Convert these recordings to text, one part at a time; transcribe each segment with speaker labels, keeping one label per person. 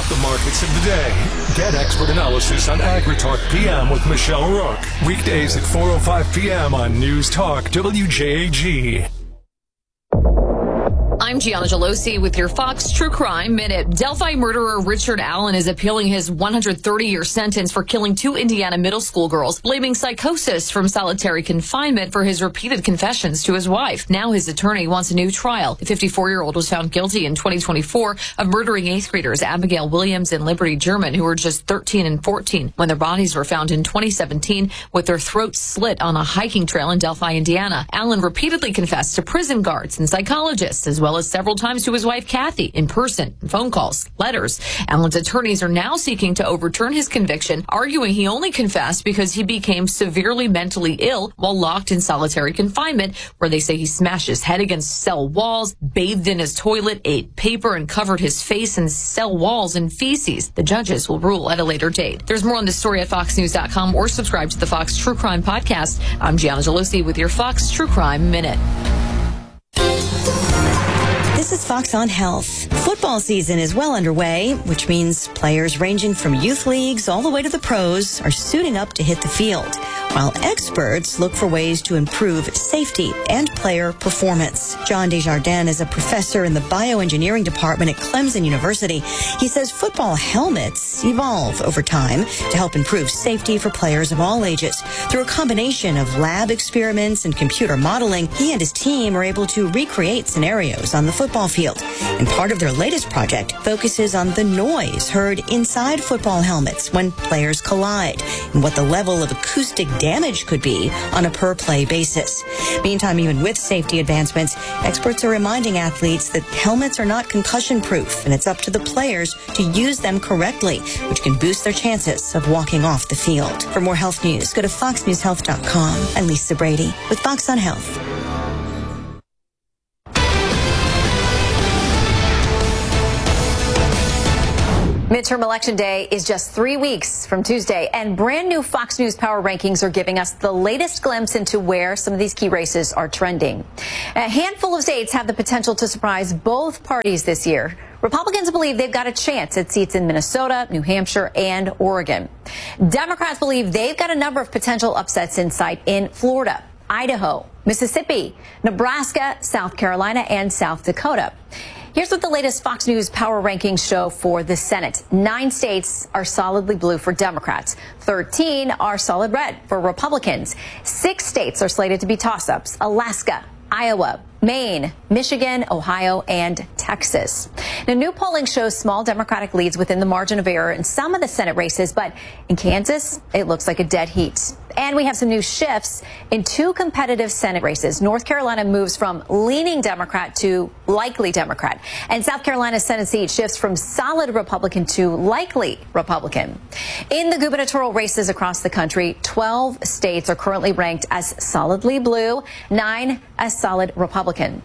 Speaker 1: about the markets of the day. Get expert analysis on AgriTalk PM with Michelle Rook. Weekdays at 4:05 p.m. on News Talk WJAG.
Speaker 2: I'm Gianna Gelosi with your Fox True Crime Minute. Delphi murderer Richard Allen is appealing his 130-year sentence for killing 2 Indiana middle school girls, blaming psychosis from solitary confinement for his repeated confessions to his wife. Now his attorney wants a new trial. The 54-year-old was found guilty in 2024 of murdering 8th graders Abigail Williams and Liberty German, who were just 13 and 14, when their bodies were found in 2017 with their throats slit on a hiking trail in Delphi, Indiana. Allen repeatedly confessed to prison guards and psychologists, as well as several times to his wife Kathy, in person, phone calls, letters. Allen's attorneys are now seeking to overturn his conviction, arguing he only confessed because he became severely mentally ill while locked in solitary confinement, where they say he smashed his head against cell walls, bathed in his toilet, ate paper, and covered his face and cell walls in feces. The judges will rule at a later date. There's more on this story at foxnews.com or subscribe to the Fox True Crime Podcast. I'm Gianna Gelosi with your Fox True Crime Minute.
Speaker 3: This is Fox on Health. Football season is well underway, which means players ranging from youth leagues all the way to the pros are suiting up to hit the field, while experts look for ways to improve safety and player performance. John Desjardins is a professor in the bioengineering department at Clemson University. He says football helmets evolve over time to help improve safety for players of all ages. Through a combination of lab experiments and computer modeling, he and his team are able to recreate scenarios on the football field. And part of their latest project focuses on the noise heard inside football helmets when players collide and what the level of acoustic damage could be on a per-play basis. Meantime, even with safety advancements, experts are reminding athletes that helmets are not concussion-proof, and it's up to the players to use them correctly, which can boost their chances of walking off the field. For more health news, go to foxnewshealth.com. I'm Lisa Brady with Fox on Health.
Speaker 4: Midterm election day is just 3 weeks from Tuesday, and brand new Fox News Power Rankings are giving us the latest glimpse into where some of these key races are trending. A handful of states have the potential to surprise both parties this year. Republicans believe they've got a chance at seats in Minnesota, New Hampshire, and Oregon. Democrats believe they've got a number of potential upsets in sight in Florida, Idaho, Mississippi, Nebraska, South Carolina, and South Dakota. Here's what the latest Fox News Power Rankings show for the Senate. 9 states are solidly blue for Democrats. 13 are solid red for Republicans. 6 states are slated to be toss-ups: Alaska, Iowa, Maine, Michigan, Ohio, and Texas. Now, new polling shows small Democratic leads within the margin of error in some of the Senate races, but in Kansas, it looks like a dead heat. And we have some new shifts in 2 competitive Senate races. North Carolina moves from leaning Democrat to likely Democrat. And South Carolina's Senate seat shifts from solid Republican to likely Republican. In the gubernatorial races across the country, 12 states are currently ranked as solidly blue, 9 as solid Republican.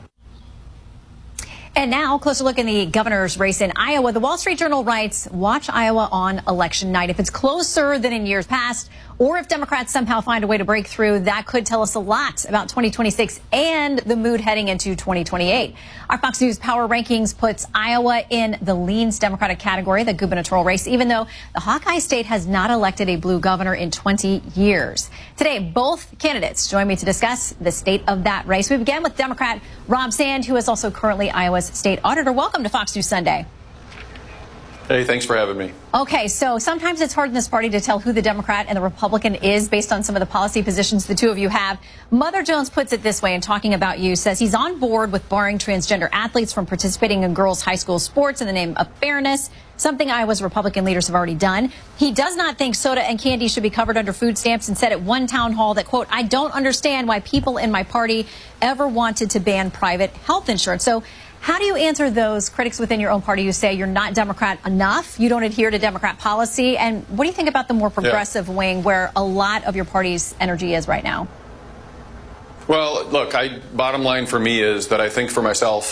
Speaker 4: And now, a closer look in the governor's race in Iowa. The Wall Street Journal writes, watch Iowa on election night. If it's closer than in years past, or if Democrats somehow find a way to break through, that could tell us a lot about 2026 and the mood heading into 2028. Our Fox News Power Rankings puts Iowa in the leans Democratic category, the gubernatorial race, even though the Hawkeye state has not elected a blue governor in 20 years. Today, both candidates join me to discuss the state of that race. We begin with Democrat Rob Sand, who is also currently Iowa's state auditor. Welcome to Fox News Sunday.
Speaker 5: Hey, thanks for having me.
Speaker 4: Okay, so sometimes it's hard in this party to tell who the Democrat and the Republican is based on some of the policy positions the two of you have. Mother Jones puts it this way in talking about you, says he's on board with barring transgender athletes from participating in girls' high school sports in the name of fairness, something Iowa's Republican leaders have already done. He does not think soda and candy should be covered under food stamps and said at one town hall that, quote, I don't understand why people in my party ever wanted to ban private health insurance. So how do you answer those critics within your own party who say you're not Democrat enough, you don't adhere to Democrat policy? And what do you think about the more progressive wing where a lot of your party's energy is right now?
Speaker 5: Well, look, bottom line for me is that I think for myself,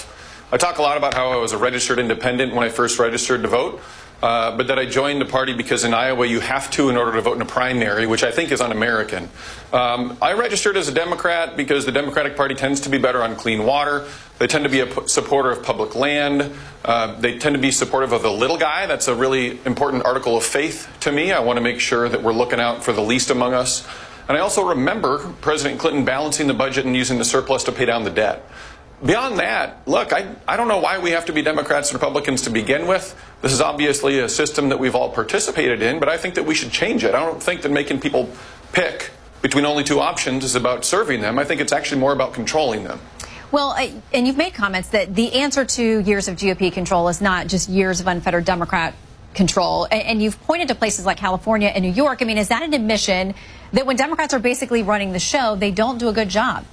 Speaker 5: I talk a lot about how I was a registered independent when I first registered to vote, but that I joined the party because in Iowa you have to in order to vote in a primary, which I think is un-American. I registered as a Democrat because the Democratic Party tends to be better on clean water. They tend to be a supporter of public land. They tend to be supportive of the little guy. That's a really important article of faith to me. I want to make sure that we're looking out for the least among us. And I also remember President Clinton balancing the budget and using the surplus to pay down the debt. Beyond that, look, I don't know why we have to be Democrats and Republicans to begin with. This is obviously a system that we've all participated in, but I think that we should change it. I don't think that making people pick between only two options is about serving them. I think it's actually more about controlling them.
Speaker 4: Well, and you've made comments that the answer to years of GOP control is not just years of unfettered Democrat control. And you've pointed to places like California and New York. I mean, is that an admission that when Democrats are basically running the show, they don't do a good job?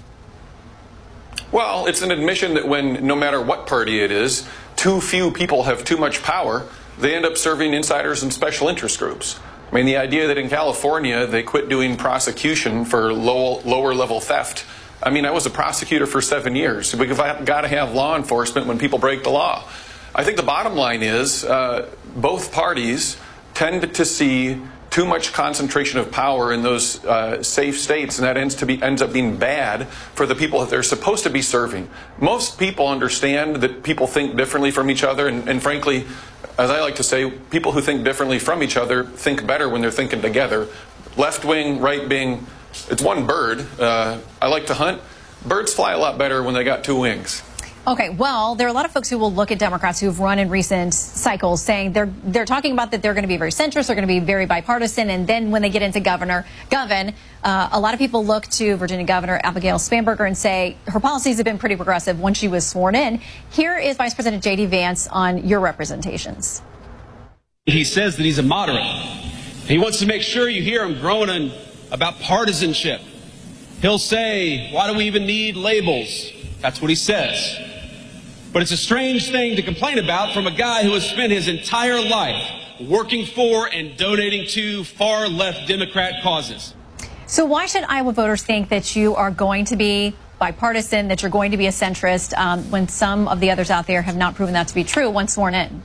Speaker 5: Well, it's an admission that when, no matter what party it is, too few people have too much power, they end up serving insiders and special interest groups. I mean, the idea that in California they quit doing prosecution for lower level theft. I mean, I was a prosecutor for 7 years. We've got to have law enforcement when people break the law. I think the bottom line is both parties tend to see too much concentration of power in those safe states, and that ends up being bad for the people that they're supposed to be serving. Most people understand that people think differently from each other, and frankly, as I like to say, people who think differently from each other think better when they're thinking together. Left wing, right wing, it's one bird. I like to hunt. Birds fly a lot better when they got two wings.
Speaker 4: Okay, well, there are a lot of folks who will look at Democrats who've run in recent cycles saying they're talking about that they're going to be very centrist, they're going to be very bipartisan, and then when they get into Govern, a lot of people look to Virginia Governor Abigail Spanberger and say her policies have been pretty progressive once she was sworn in. Here is Vice President J.D. Vance on your representations.
Speaker 6: He says that he's a moderate. He wants to make sure you hear him groaning about partisanship. He'll say, why do we even need labels? That's what he says. But it's a strange thing to complain about from a guy who has spent his entire life working for and donating to far-left Democrat causes.
Speaker 4: So why should Iowa voters think that you are going to be bipartisan, that you're going to be a centrist, when some of the others out there have not proven that to be true once sworn in?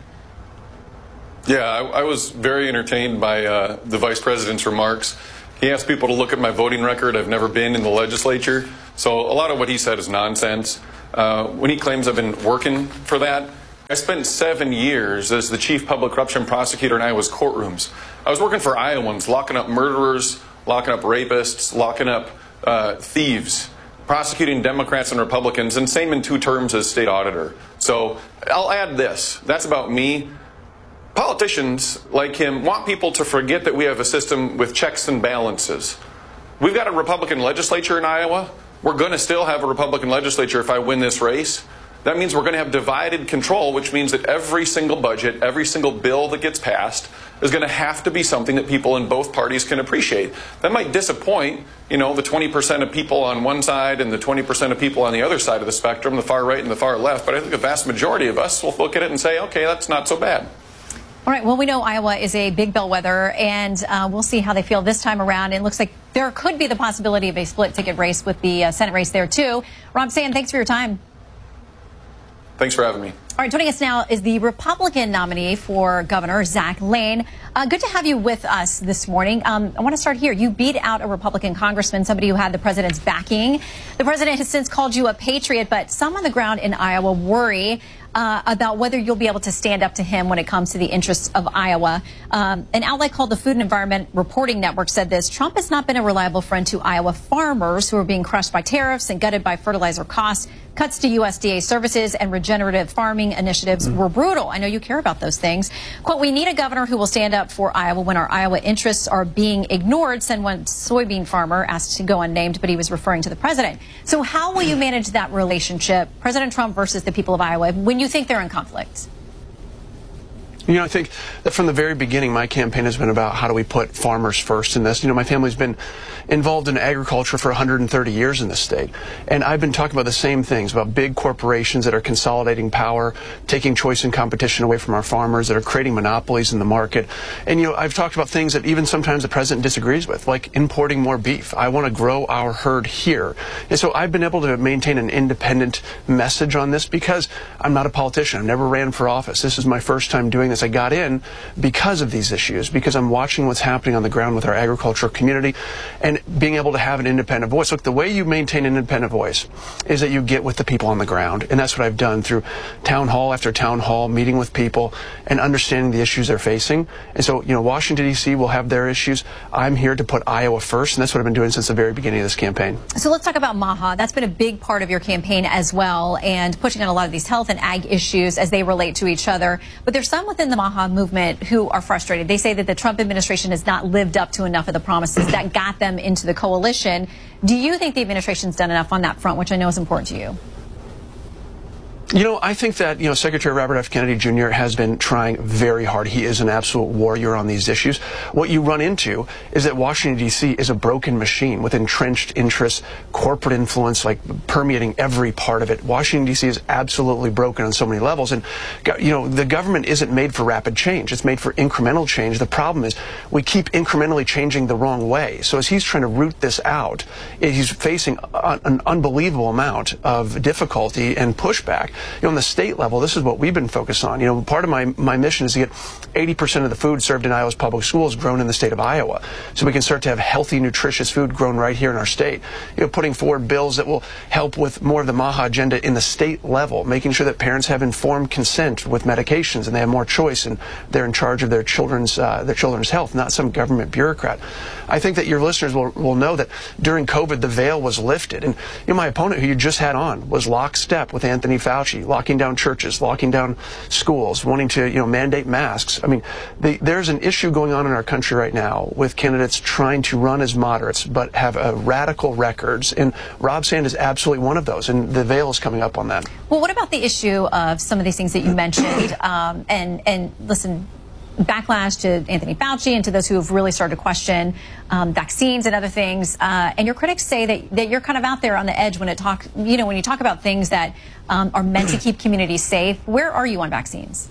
Speaker 5: Yeah, I was very entertained by the vice president's remarks. He asked people to look at my voting record. I've never been in the legislature. So a lot of what he said is nonsense. When he claims I've been working for that, I spent 7 years as the chief public corruption prosecutor in Iowa's courtrooms. I was working for Iowans, locking up murderers, locking up rapists, locking up thieves, prosecuting Democrats and Republicans, and same in 2 terms as state auditor. So I'll add this. That's about me. Politicians like him want people to forget that we have a system with checks and balances. We've got a Republican legislature in Iowa. We're going to still have a Republican legislature if I win this race. That means we're going to have divided control, which means that every single budget, every single bill that gets passed is going to have to be something that people in both parties can appreciate. That might disappoint, the 20% of people on one side and the 20% of people on the other side of the spectrum, the far right and the far left, but I think a vast majority of us will look at it and say, okay, that's not so bad.
Speaker 4: All right, well, we know Iowa is a big bellwether, and we'll see how they feel this time around. It looks like there could be the possibility of a split ticket race with the Senate race there, too. Rob Sand, thanks for your time.
Speaker 5: Thanks for having me.
Speaker 4: All right, joining us now is the Republican nominee for governor, Zach Lane. Good to have you with us this morning. I want to start here. You beat out a Republican congressman, somebody who had the president's backing. The president has since called you a patriot, but some on the ground in Iowa worry about whether you'll be able to stand up to him when it comes to the interests of Iowa. An outlet called the Food and Environment Reporting Network said this: Trump has not been a reliable friend to Iowa farmers who are being crushed by tariffs and gutted by fertilizer costs. Cuts to USDA services and regenerative farming initiatives were brutal. I know you care about those things. Quote, we need a governor who will stand up for Iowa when our Iowa interests are being ignored, said one soybean farmer, asked to go unnamed, but he was referring to the president. So how will you manage that relationship, President Trump versus the people of Iowa, when you think they're in conflict?
Speaker 7: I think that from the very beginning, my campaign has been about how do we put farmers first in this. My family's been involved in agriculture for 130 years in this state. And I've been talking about the same things, about big corporations that are consolidating power, taking choice and competition away from our farmers, that are creating monopolies in the market. And, I've talked about things that even sometimes the president disagrees with, like importing more beef. I want to grow our herd here. And so I've been able to maintain an independent message on this because I'm not a politician. I've never ran for office. This is my first time doing this. I got in because of these issues, because I'm watching what's happening on the ground with our agricultural community and being able to have an independent voice. Look, the way you maintain an independent voice is that you get with the people on the ground. And that's what I've done through town hall after town hall, meeting with people and understanding the issues they're facing. And so, Washington, D.C. will have their issues. I'm here to put Iowa first, and that's what I've been doing since the very beginning of this campaign.
Speaker 4: So let's talk about MAHA. That's been a big part of your campaign as well, and pushing on a lot of these health and ag issues as they relate to each other. But there's some within the MAHA movement who are frustrated. They say that the Trump administration has not lived up to enough of the promises that got them into the coalition. Do you think the administration's done enough on that front, which I know is important to you?
Speaker 7: I think that, Secretary Robert F. Kennedy Jr. has been trying very hard. He is an absolute warrior on these issues. What you run into is that Washington, D.C. is a broken machine with entrenched interests, corporate influence, permeating every part of it. Washington, D.C. is absolutely broken on so many levels. And, the government isn't made for rapid change. It's made for incremental change. The problem is we keep incrementally changing the wrong way. So as he's trying to root this out, he's facing an unbelievable amount of difficulty and pushback. On the state level, this is what we've been focused on. Part of my mission is to get 80% of the food served in Iowa's public schools grown in the state of Iowa, so we can start to have healthy, nutritious food grown right here in our state. Putting forward bills that will help with more of the MAHA agenda in the state level, making sure that parents have informed consent with medications and they have more choice and they're in charge of their children's health, not some government bureaucrat. I think that your listeners will know that during COVID, the veil was lifted. And my opponent, who you just had on, was lockstep with Anthony Fauci, locking down churches, locking down schools, wanting to mandate masks. I mean, there's an issue going on in our country right now with candidates trying to run as moderates but have radical records, and Rob Sand is absolutely one of those, and the veil is coming up on that.
Speaker 4: Well, what about the issue of some of these things that you mentioned? And listen, backlash to Anthony Fauci and to those who have really started to question vaccines and other things. And your critics say that you're kind of out there on the edge when when you talk about things that are meant to keep communities safe. Where are you on vaccines?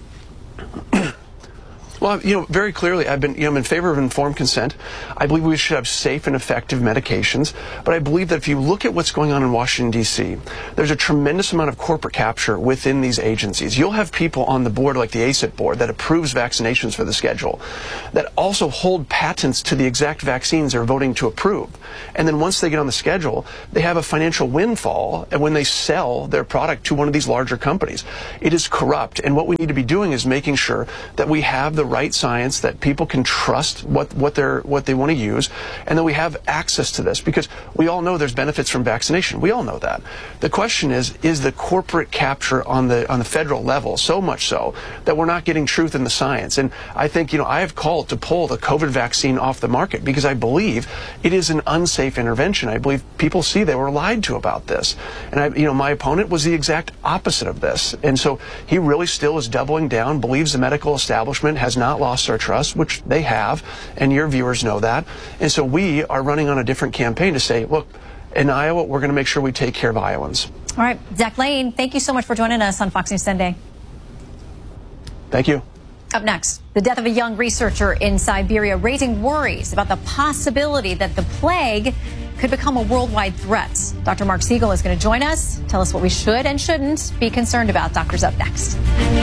Speaker 7: Well, very clearly, I'm in favor of informed consent. I believe we should have safe and effective medications. But I believe that if you look at what's going on in Washington, D.C., there's a tremendous amount of corporate capture within these agencies. You'll have people on the board, like the ACIP board, that approves vaccinations for the schedule, that also hold patents to the exact vaccines they're voting to approve. And then once they get on the schedule, they have a financial windfall when they sell their product to one of these larger companies. It is corrupt. And what we need to be doing is making sure that we have the right science, that people can trust what they want to use, and that we have access to this, because we all know there's benefits from vaccination. We all know that. The question is the corporate capture on the federal level so much so that we're not getting truth in the science? And I think, I have called to pull the COVID vaccine off the market because I believe it is an unsafe intervention. I believe people see they were lied to about this. And my opponent was the exact opposite of this. And so he really still is doubling down, believes the medical establishment has not lost our trust, which they have, and your viewers know that. And so we are running on a different campaign to say, look, in Iowa, we're going to make sure we take care of Iowans.
Speaker 4: All right, Zach Lane, thank you so much for joining us on Fox News Sunday.
Speaker 7: Thank you.
Speaker 4: Up next, the death of a young researcher in Siberia, raising worries about the possibility that the plague could become a worldwide threat. Dr. Mark Siegel is going to join us, tell us what we should and shouldn't be concerned about. Doctor's up next.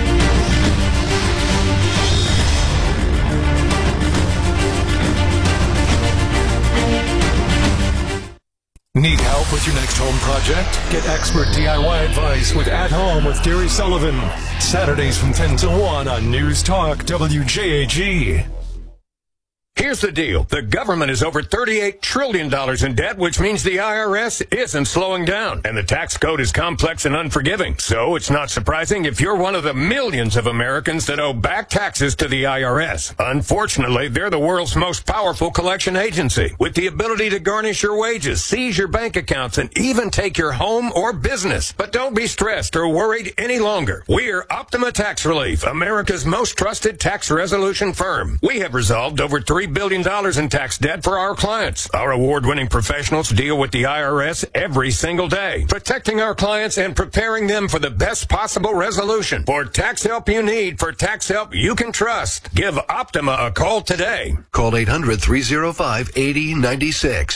Speaker 1: Need help with your next home project? Get expert DIY advice with At Home with Gary Sullivan. Saturdays from 10 to 1 on News Talk WJAG.
Speaker 8: Here's the deal. The government is over $38 trillion in debt, which means the IRS isn't slowing down. And the tax code is complex and unforgiving. So it's not surprising if you're one of the millions of Americans that owe back taxes to the IRS. Unfortunately, they're the world's most powerful collection agency, with the ability to garnish your wages, seize your bank accounts, and even take your home or business. But don't be stressed or worried any longer. We're Optima Tax Relief, America's most trusted tax resolution firm. We have resolved over $3 billion in tax debt for our clients. Our award-winning professionals deal with the IRS every single day, protecting our clients and preparing them for the best possible resolution. For tax help you need, for tax help you can trust, give Optima a call today.
Speaker 9: Call 800-305-8096.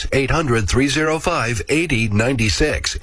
Speaker 9: 800-305-8096.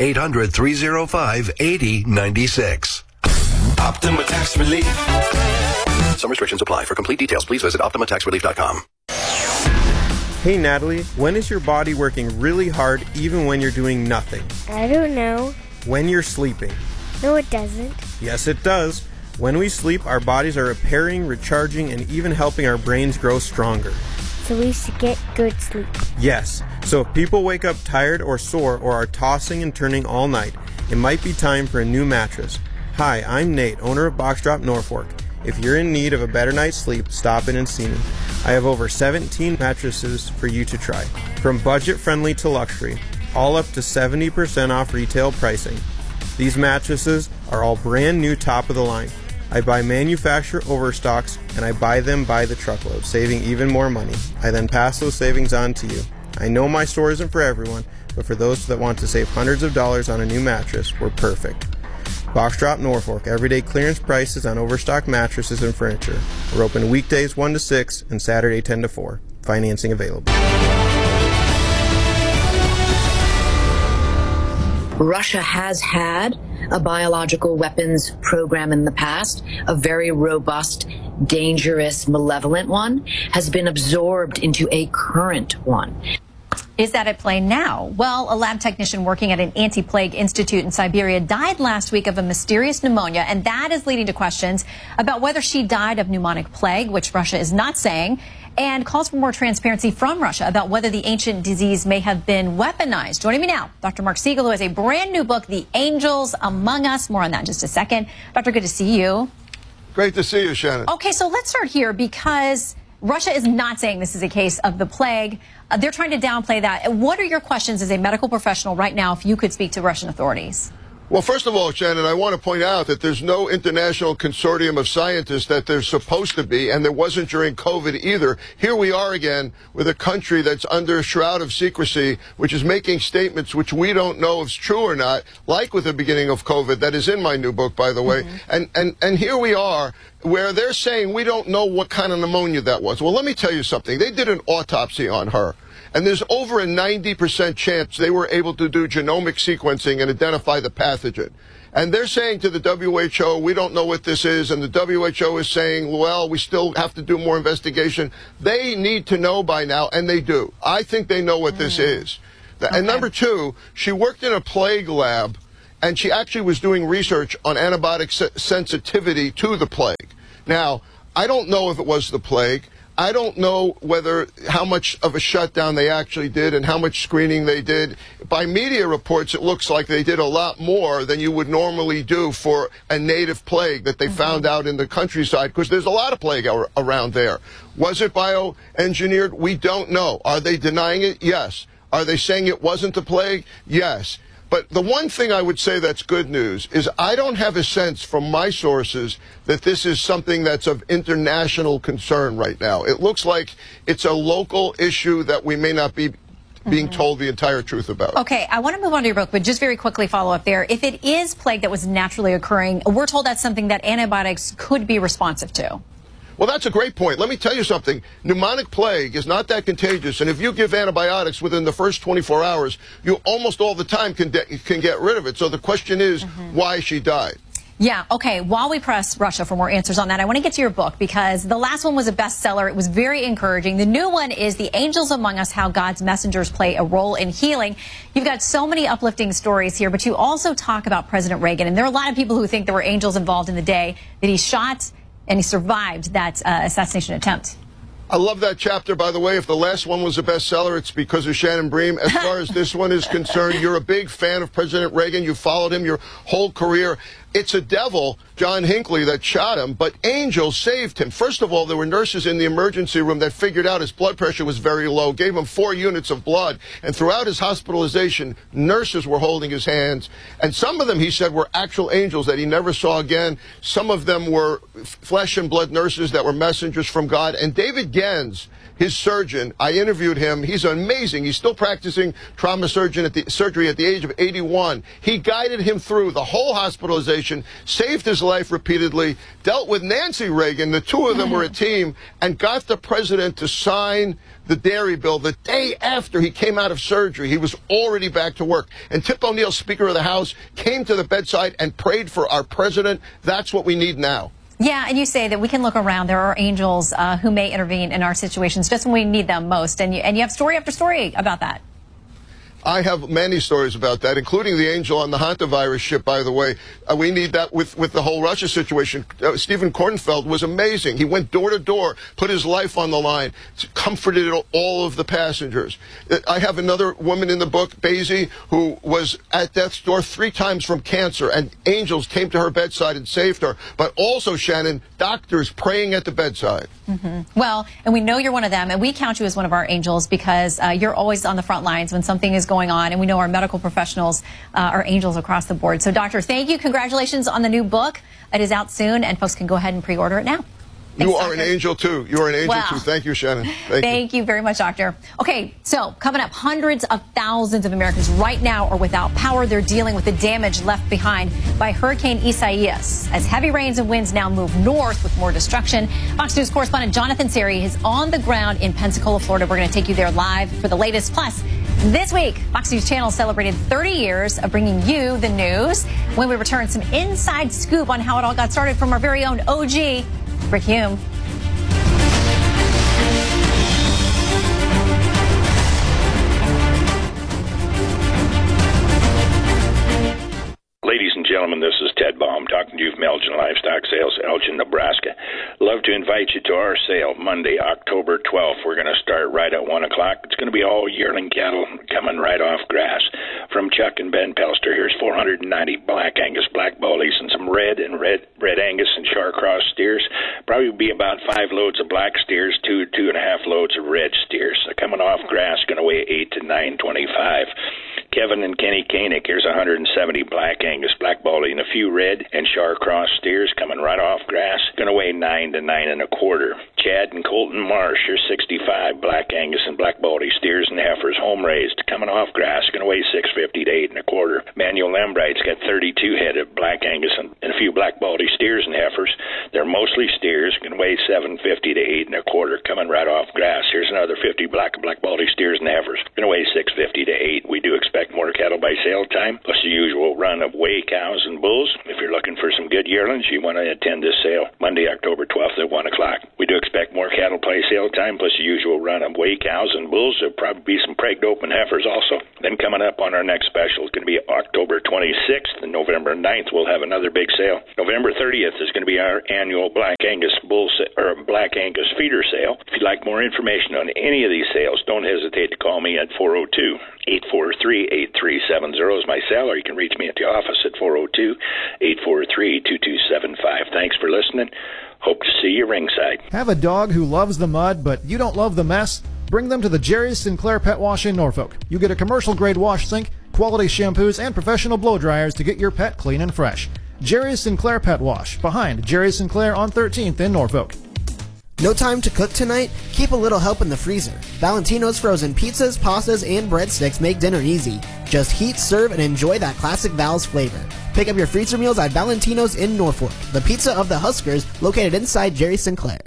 Speaker 9: 800-305-8096.
Speaker 10: Optima Tax Relief.
Speaker 9: Some restrictions apply. For complete details, please visit OptimaTaxRelief.com.
Speaker 11: Hey Natalie, when is your body working really hard even when you're doing nothing?
Speaker 12: I don't know.
Speaker 11: When you're sleeping.
Speaker 12: No, it doesn't.
Speaker 11: Yes, it does. When we sleep, our bodies are repairing, recharging, and even helping our brains grow stronger.
Speaker 12: So we should get good sleep.
Speaker 11: Yes. So if people wake up tired or sore or are tossing and turning all night, it might be time for a new mattress. Hi, I'm Nate, owner of Box Drop Norfolk. If you're in need of a better night's sleep, stop in and see me. I have over 17 mattresses for you to try. From budget-friendly to luxury, all up to 70% off retail pricing. These mattresses are all brand new, top of the line. I buy manufacturer overstocks and I buy them by the truckload, saving even more money. I then pass those savings on to you. I know my store isn't for everyone, but for those that want to save hundreds of dollars on a new mattress, we're perfect. Box Drop Norfolk, everyday clearance prices on overstock mattresses and furniture. We're open weekdays 1 to 6 and Saturday 10 to 4. Financing available.
Speaker 13: Russia has had a biological weapons program in the past, a very robust, dangerous, malevolent one, has been absorbed into a current one.
Speaker 4: Is that at play now? Well, a lab technician working at an anti-plague institute in Siberia died last week of a mysterious pneumonia, and that is leading to questions about whether she died of pneumonic plague, which Russia is not saying, and calls for more transparency from Russia about whether the ancient disease may have been weaponized. Joining me now, Dr. Mark Siegel, who has a brand new book, The Angels Among Us. More on that in just a second. Doctor, good to see you.
Speaker 14: Great to see you, Shannon.
Speaker 4: Okay, so let's start here because Russia is not saying this is a case of the plague. They're trying to downplay that. What are your questions as a medical professional right now if you could speak to Russian authorities?
Speaker 14: Well, first of all, Shannon, I want to point out that there's no international consortium of scientists that there's supposed to be, and there wasn't during COVID either. Here we are again with a country that's under a shroud of secrecy, which is making statements which we don't know if it's true or not, like with the beginning of COVID, that is in my new book, by the way. And here we are, where they're saying we don't know what kind of pneumonia that was. Well, let me tell you something. They did an autopsy on her. And there's over a 90% chance they were able to do genomic sequencing and identify the pathogen. And they're saying to the WHO, we don't know what this is. And the WHO is saying, well, we still have to do more investigation. They need to know by now, and they do. I think they know what this is. Okay. And number two, she worked in a plague lab, and she actually was doing research on antibiotic sensitivity to the plague. Now, I don't know if it was the plague. I don't know how much of a shutdown they actually did and how much screening they did. By media reports, it looks like they did a lot more than you would normally do for a native plague that they found out in the countryside, because there's a lot of plague around there. Was it bioengineered? We don't know. Are they denying it? Yes. Are they saying it wasn't the plague? Yes. But the one thing I would say that's good news is I don't have a sense from my sources that this is something that's of international concern right now. It looks like it's a local issue that we may not be being told the entire truth about.
Speaker 4: Okay, I want to move on to your book, but just very quickly follow up there. If it is plague that was naturally occurring, we're told that's something that antibiotics could be responsive to.
Speaker 14: Well, that's a great point. Let me tell you something. Pneumonic plague is not that contagious, and if you give antibiotics within the first 24 hours, you almost all the time can get rid of it. So the question is why she died.
Speaker 4: Yeah, okay. While we press Russia for more answers on that, I want to get to your book because the last one was a bestseller. It was very encouraging. The new one is The Angels Among Us, How God's Messengers Play a Role in Healing. You've got so many uplifting stories here, but you also talk about President Reagan, and there are a lot of people who think there were angels involved in the day that he shot and he survived that assassination attempt.
Speaker 14: I love that chapter, by the way. If the last one was a bestseller, it's because of Shannon Bream. As far as this one is concerned, you're a big fan of President Reagan. You followed him your whole career. It's a devil, John Hinckley, that shot him, but angels saved him. First of all, there were nurses in the emergency room that figured out his blood pressure was very low, gave him 4 units of blood, and throughout his hospitalization, nurses were holding his hands, and some of them, he said, were actual angels that he never saw again. Some of them were flesh and blood nurses that were messengers from God. And David Gens, his surgeon, I interviewed him. He's amazing. He's still practicing trauma surgery at the age of 81. He guided him through the whole hospitalization, saved his life repeatedly, dealt with Nancy Reagan. The two of them were a team, and got the president to sign the dairy bill the day after he came out of surgery. He was already back to work. And Tip O'Neill, Speaker of the House, came to the bedside and prayed for our president. That's what we need now.
Speaker 4: Yeah, and you say that we can look around. There are angels who may intervene in our situations just when we need them most. And you have story after story about that.
Speaker 14: I have many stories about that, including the angel on the hantavirus ship, by the way. We need that with the whole Russia situation. Stephen Kornfeld was amazing. He went door to door, put his life on the line, comforted all of the passengers. I have another woman in the book, Basie, who was at death's door 3 times from cancer, and angels came to her bedside and saved her. But also, Shannon, doctors praying at the bedside.
Speaker 4: Well, and we know you're one of them, and we count you as one of our angels because you're always on the front lines when something is going on, and we know our medical professionals are angels across the board. So, Doctor, thank you. Congratulations on the new book. It is out soon, and folks can go ahead and pre-order it now. Thanks,
Speaker 14: you are an angel, too. You are an angel, too. Thank you, Shannon.
Speaker 4: Thank you very much, Doctor. Okay, so coming up, hundreds of thousands of Americans right now are without power. They're dealing with the damage left behind by Hurricane Isaias as heavy rains and winds now move north with more destruction. Fox News correspondent Jonathan Seri is on the ground in Pensacola, Florida. We're going to take you there live for the latest. Plus, this week, Fox News Channel celebrated 30 years of bringing you the news. When we return, some inside scoop on how it all got started from our very own OG, Rick Hume.
Speaker 15: Ladies and gentlemen, this is Ted Baum talking to you from Elgin Livestock Sales, Elgin, Nebraska. Love to invite you to our sale Monday, October 12th. We're going to start right at 1 o'clock. It's going to be all yearling cattle coming right off grass. From Chuck and Ben Pelster, here's 490 Black Angus Black Baldies and some red Angus and Shar-Cross steers. Probably be about 5 loads of black steers, 2.5 loads of red steers. They're coming off grass, going to weigh 8 to 925. Kevin and Kenny Koenig, here's 170 Black Angus Black Baldy and a few red and Shar-Cross steers coming right off grass, going to weigh 9 to 9.25. Chad and Colton Marsh, here's 65 Black Angus and Black Baldy steers and heifers home raised, coming off grass, going to weigh 650 to 8.25. Manuel Lembright's got 32 head of Black Angus and a few Black Baldy steers and heifers. They're mostly steers, going to weigh 750 to 8.25, coming right off grass. Here's another 50 Black Baldy steers and heifers, going to weigh 650 to 8. We do expect more cattle by sale time, plus the usual run of weigh cows and bulls. If you're looking for some good yearlings, you want to attend this sale Monday, October 12th at 1 o'clock. We do expect more cattle by sale time, plus the usual run of weigh cows and bulls. There'll probably be some pregged open heifers also. Then coming up on our next special is going to be October 26th, and November 9th we'll have another big sale. November 30th is going to be our annual Black Angus Black Angus feeder sale. If you'd like more information on any of these sales, don't hesitate to call me at 402-843-8370 is my cell, or you can reach me at the office at 402-843-2275. Thanks for listening. Hope to see you ringside.
Speaker 16: Have a dog who loves the mud, but you don't love the mess? Bring them to the Jerry Sinclair Pet Wash in Norfolk. You get a commercial-grade wash sink, quality shampoos, and professional blow dryers to get your pet clean and fresh. Jerry Sinclair Pet Wash, behind Jerry Sinclair on 13th in Norfolk.
Speaker 17: No time to cook tonight? Keep a little help in the freezer. Valentino's frozen pizzas, pastas, and breadsticks make dinner easy. Just heat, serve, and enjoy that classic Val's flavor. Pick up your freezer meals at Valentino's in Norfolk, the pizza of the Huskers, located inside Jerry Sinclair.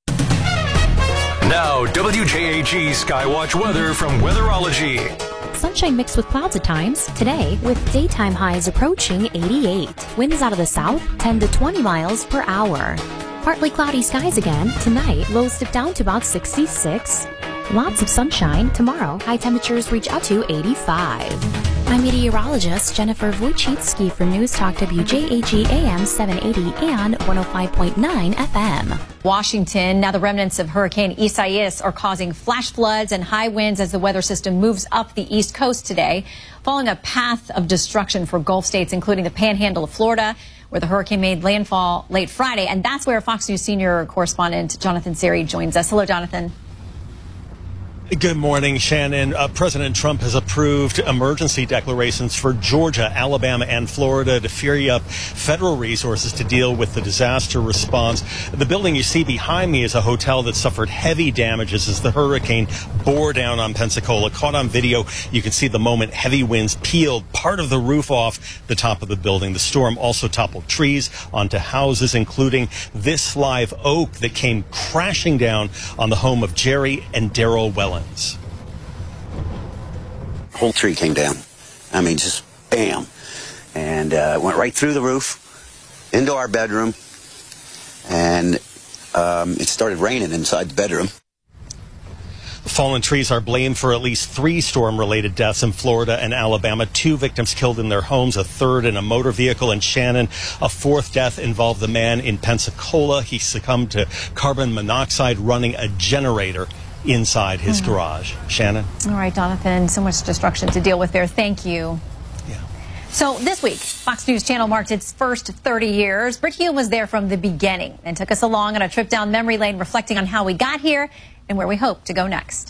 Speaker 1: Now, WJAG Skywatch weather from Weatherology.
Speaker 18: Sunshine mixed with clouds at times today, with daytime highs approaching 88. Winds out of the south 10 to 20 miles per hour. Partly cloudy skies again tonight. Lows dip down to about 66. Lots of sunshine tomorrow. High temperatures reach up to 85. I'm meteorologist Jennifer Wojcicki for News Talk WJAG AM 780 and 105.9 FM.
Speaker 4: Washington, now the remnants of Hurricane Isaias are causing flash floods and high winds as the weather system moves up the East Coast today, following a path of destruction for Gulf states, including the panhandle of Florida, where the hurricane made landfall late Friday. And that's where Fox News senior correspondent Jonathan Seri joins us. Hello, Jonathan.
Speaker 19: Good morning, Shannon. President Trump has approved emergency declarations for Georgia, Alabama, and Florida to free up federal resources to deal with the disaster response. The building you see behind me is a hotel that suffered heavy damages as the hurricane bore down on Pensacola. Caught on video, you can see the moment heavy winds peeled part of the roof off the top of the building. The storm also toppled trees onto houses, including this live oak that came crashing down on the home of Jerry and Daryl Wellens.
Speaker 20: Whole tree came down. I mean, just bam. And went right through the roof, into our bedroom, and it started raining inside the bedroom.
Speaker 19: Fallen trees are blamed for at least 3 storm-related deaths in Florida and Alabama. 2 victims killed in their homes, a third in a motor vehicle in Shannon. A 4th death involved the man in Pensacola. He succumbed to carbon monoxide running a generator inside his garage. Shannon?
Speaker 4: All right, Jonathan, so much destruction to deal with there. Thank you.
Speaker 19: Yeah.
Speaker 4: So this week, Fox News Channel marked its first 30 years. Brit Hume was there from the beginning and took us along on a trip down memory lane, reflecting on how we got here and where we hope to go next.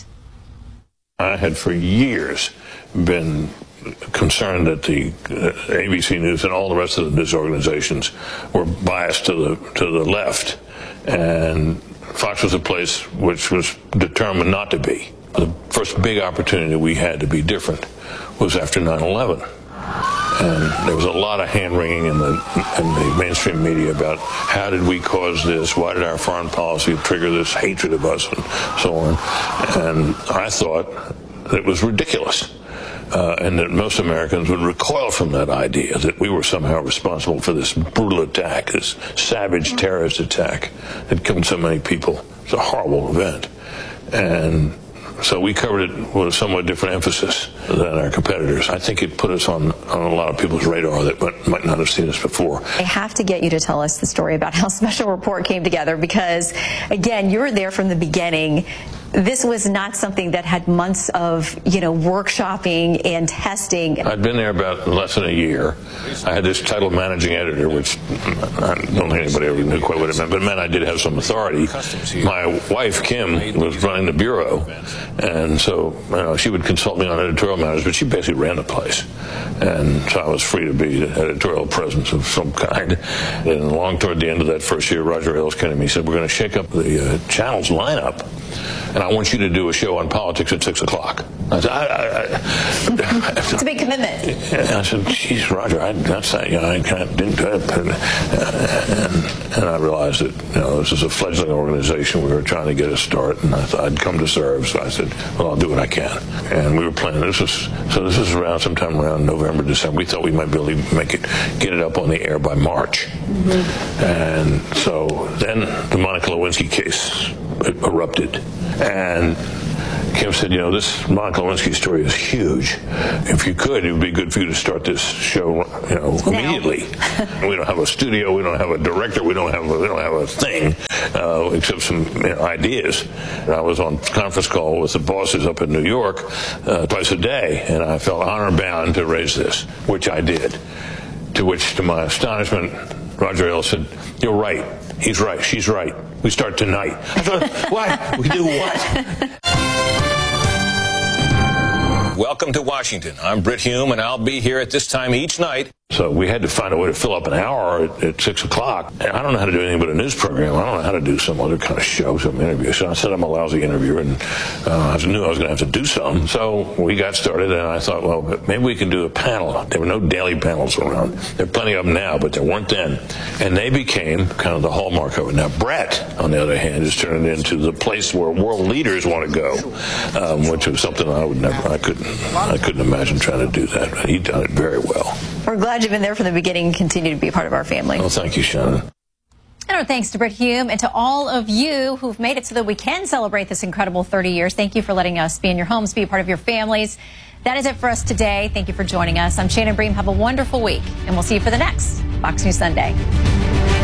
Speaker 21: I had for years been concerned that the ABC News and all the rest of the news organizations were biased to the left, and Fox was a place which was determined not to be. The first big opportunity we had to be different was after 9/11. And there was a lot of hand-wringing in the mainstream media about how did we cause this, why did our foreign policy trigger this hatred of us, and so on. And I thought it was ridiculous. And that most Americans would recoil from that idea that we were somehow responsible for this brutal attack, this savage terrorist attack that killed so many people. It's a horrible event. And so we covered it with a somewhat different emphasis than our competitors. I think it put us on a lot of people's radar that might not have seen us before.
Speaker 4: I have to get you to tell us the story about how Special Report came together because, again, you were there from the beginning. This was not something that had months of, workshopping and testing.
Speaker 21: I'd been there about less than a year. I had this title managing editor, which I don't think anybody ever knew quite what it meant, but it meant I did have some authority. My wife, Kim, was running the bureau, and so she would consult me on editorial matters, but she basically ran the place. And so I was free to be the editorial presence of some kind. And along toward the end of that first year, Roger Ailes came to me and said, we're going to shake up the channel's lineup, and I want you to do a show on politics at 6 o'clock. I said,
Speaker 4: it's a big commitment.
Speaker 21: I said, geez, Roger, that's that. I can't do that. And I realized that this is a fledgling organization. We were trying to get a start, and I thought I'd come to serve. So I said, well, I'll do what I can. And we were planning. This was around sometime around November, December. We thought we might be able to get it up on the air by March. Mm-hmm. And so then the Monica Lewinsky case erupted. And Kim said, this Monica Lewinsky story is huge. If you could, it would be good for you to start this show, immediately. We don't have a studio, we don't have a director, we don't have a thing, except some ideas. And I was on conference call with the bosses up in New York twice a day, and I felt honor bound to raise this, which I did. To which, to my astonishment, Roger Ailes said, "You're right. He's right. She's right. We start tonight." I thought, what? We do what?
Speaker 22: Welcome to Washington. I'm Brit Hume, and I'll be here at this time each night.
Speaker 21: So we had to find a way to fill up an hour at 6 o'clock. And I don't know how to do anything but a news program. I don't know how to do some other kind of show, some interview. So I said I'm a lousy interviewer, and I knew I was going to have to do something. So we got started, and I thought, well, maybe we can do a panel. There were no daily panels around. There are plenty of them now, but there weren't then. And they became kind of the hallmark of it. Now, Brett, on the other hand, has turned it into the place where world leaders want to go, which was something I couldn't imagine trying to do that. But he done it very well.
Speaker 4: We're glad you've been there from the beginning and continue to be a part of our family.
Speaker 21: Well, thank you, Shannon.
Speaker 4: And our thanks to Brit Hume and to all of you who've made it so that we can celebrate this incredible 30 years. Thank you for letting us be in your homes, be a part of your families. That is it for us today. Thank you for joining us. I'm Shannon Bream. Have a wonderful week, and we'll see you for the next Fox News Sunday.